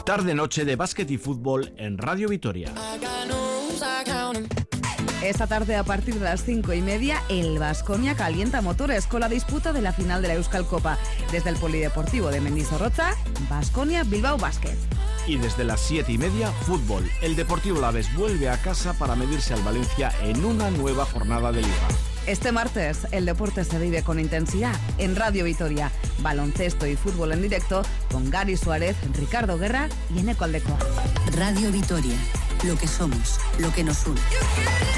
Tarde-noche de básquet y fútbol en Radio Vitoria. Esta tarde, a partir de las 5:30, el Baskonia calienta motores con la disputa de la final de la Euskal Copa. Desde el Polideportivo de Mendizorroza, Baskonia Bilbao Basket. Y desde las 7:30, fútbol. El Deportivo Alavés vuelve a casa para medirse al Valencia en una nueva jornada de Liga. Este martes, el deporte se vive con intensidad en Radio Vitoria. Baloncesto y fútbol en directo con Gary Suárez, Ricardo Guerra y Eneco Aldecoa. Radio Vitoria, lo que somos, lo que nos une.